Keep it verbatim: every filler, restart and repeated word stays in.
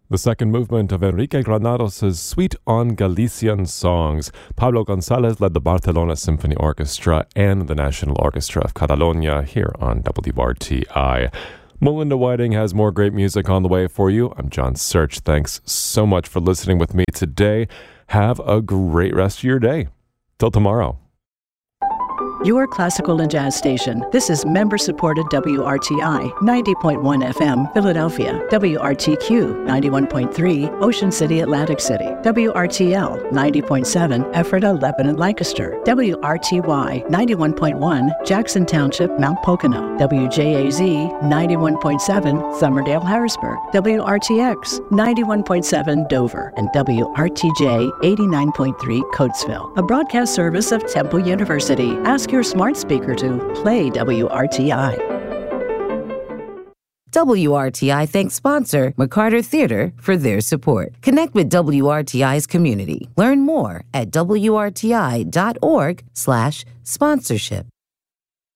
The second movement of Enrique Granados' Suite on Galician Songs. Pablo Gonzalez led the Barcelona Symphony Orchestra and the National Orchestra of Catalonia here on W R T I. Melinda Whiting has more great music on the way for you. I'm John Search. Thanks so much for listening with me today. Have a great rest of your day. Till tomorrow. Your classical and jazz station. This is member-supported W R T I, ninety point one F M, Philadelphia. W R T Q, ninety-one point three, Ocean City, Atlantic City. W R T L, ninety point seven, Ephrata, Lebanon, Lancaster. W R T Y, ninety-one point one, Jackson Township, Mount Pocono. W J A Z, ninety-one point seven, Somerdale, Harrisburg. W R T X, ninety-one point seven, Dover. And W R T J, eighty-nine point three, Coatesville. A broadcast service of Temple University. Ask your smart speaker to play W R T I. W R T I thanks sponsor McCarter Theater for their support. Connect with W R T I's community. Learn more at W R T I dot org slash sponsorship.